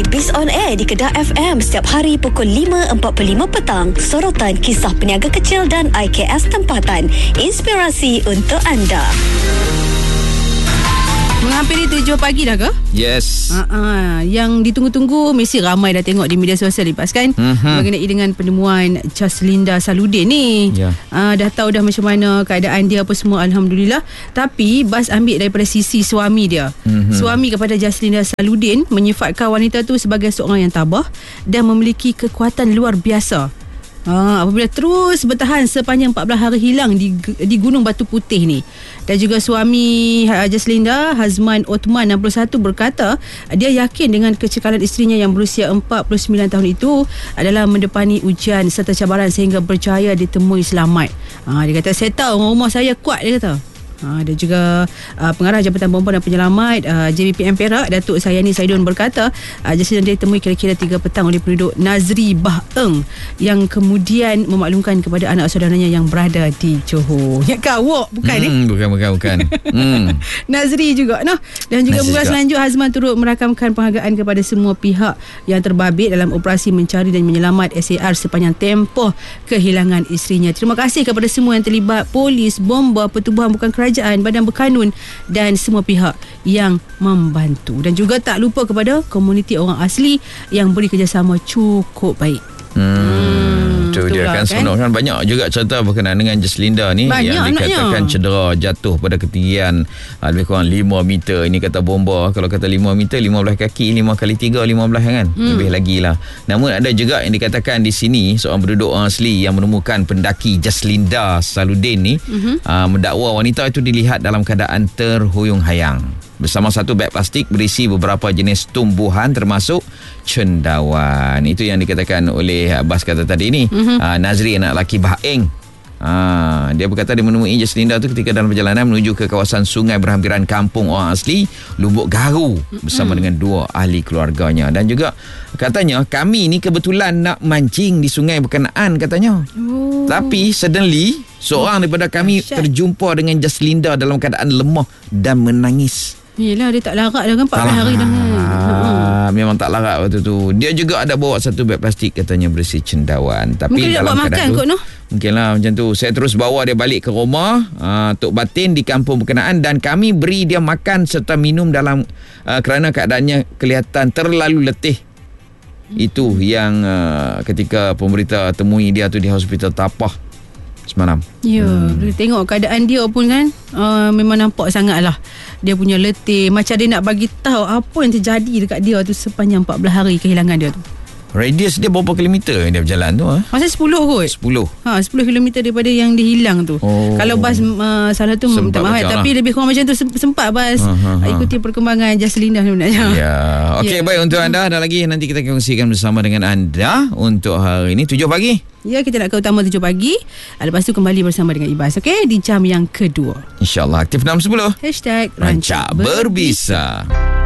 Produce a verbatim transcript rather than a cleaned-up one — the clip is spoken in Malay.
Ikuti Biz On Air di Kedah F M setiap hari pukul lima empat puluh lima petang. Sorotan kisah peniaga kecil dan I K S tempatan. Inspirasi untuk anda. Menghampiri tujuh pagi dah ke? Yes. Uh-uh. Yang ditunggu-tunggu mesti ramai dah tengok di media sosial lepas kan? Mm-hmm. Mengenai dengan penemuan Jaslinda Saludin ni. Yeah. Uh, dah tahu dah macam mana keadaan dia apa semua, Alhamdulillah. Tapi Bas ambil daripada sisi suami dia. Mm-hmm. Suami kepada Jaslinda Saludin menyifatkan wanita tu sebagai seorang yang tabah dan memiliki kekuatan luar biasa. Ha, apabila terus bertahan sepanjang empat belas hari hilang di di Gunung Batu Putih ni. Dan juga suami Jaslinda, Hazman Othman enam puluh satu, berkata dia yakin dengan kecekalan isterinya yang berusia empat puluh sembilan tahun itu adalah mendepani ujian serta cabaran sehingga berjaya ditemui selamat. Ha, dia kata, saya tahu rumah saya kuat, dia kata. Ha, dan juga uh, Pengarah Jabatan Bomba dan Penyelamat uh, J B P M Perak, Datuk Sayani Saidun, berkata uh, Jaslinda ditemui kira-kira tiga petang oleh penduduk Nazri Bah Eng yang kemudian memaklumkan kepada anak saudaranya yang berada di Johor. Ya kau bukan hmm, eh? Bukan bukan bukan. hmm. Nazri juga noh. Dan juga bulan selanjut Hazman turut merakamkan penghargaan kepada semua pihak yang terbabit dalam operasi mencari dan menyelamat S A R sepanjang tempoh kehilangan isterinya. Terima kasih kepada semua yang terlibat, polis, bomba, pertubuhan bukan kerajaan, badan berkanun dan semua pihak yang membantu. Dan juga tak lupa kepada komuniti orang asli yang beri kerjasama cukup baik. Hmm, hmm itu dia kan, kan? Sebenarnya kan banyak juga cerita berkenaan dengan Jaslinda ni banyak yang dikatakan anaknya cedera jatuh pada ketinggian lebih kurang lima meter. Ini kata bomba, kalau kata lima meter, lima belas kaki, lima kali tiga, lima belas kan, hmm. lebih lagi lah. Namun ada juga yang dikatakan di sini seorang penduduk orang asli yang menemukan pendaki Jaslinda Saludin ni, hmm. uh, mendakwa wanita itu dilihat dalam keadaan terhuyung hayang bersama satu beg plastik berisi beberapa jenis tumbuhan termasuk cendawan. Itu yang dikatakan oleh Bas kata tadi ni. Mm-hmm. Uh, Nazri, anak lelaki Bah Eng. Uh, dia berkata dia menemui Jaslinda tu ketika dalam perjalanan menuju ke kawasan sungai berhampiran kampung orang asli Lubuk Garu bersama mm-hmm. dengan dua ahli keluarganya. Dan juga katanya kami ni kebetulan nak mancing di sungai berkenaan katanya. Oh. Tapi suddenly seorang daripada kami Asyad. terjumpa dengan Jaslinda dalam keadaan lemah dan menangis. Yelah, dia tak larat dah kan empat belas hari dah kan. Ah, memang tak larat waktu tu. Dia juga ada bawa satu beg plastik katanya berisi cendawan. Tapi mungkin dalam dia buat makan tu, kot no? Mungkinlah macam tu. Saya terus bawa dia balik ke rumah uh, Tok Batin di kampung berkenaan dan kami beri dia makan serta minum dalam uh, kerana keadaannya kelihatan terlalu letih. Hmm. Itu yang uh, ketika pemberita temui dia tu di Hospital Tapah semalam. Ya, hmm. tengok keadaan dia pun kan uh, memang nampak sangat lah dia punya letih. Macam dia nak bagi tahu apa yang terjadi dekat dia tu sepanjang empat belas hari kehilangan dia tu. Radius dia berapa kilometer dia berjalan tu? Eh? Masa sepuluh kot. sepuluh. Ha, sepuluh kilometer daripada yang dia hilang tu. Oh. Kalau Bas uh, salah tu minta maaf, tapi lah. lebih kurang macam tu sempat Bas ha, ha, ha. ikuti perkembangan Jaslinda sebenarnya. Ya. Okey, yeah. Baik untuk anda. Ada lagi nanti kita kongsikan bersama dengan anda untuk hari ini tujuh pagi. Ya, kita nak ke utama tujuh pagi. Lepas tu kembali bersama dengan Ibas. Okey, di jam yang kedua. InsyaAllah aktif enam sepuluh. Hashtag Rancak Berbisa.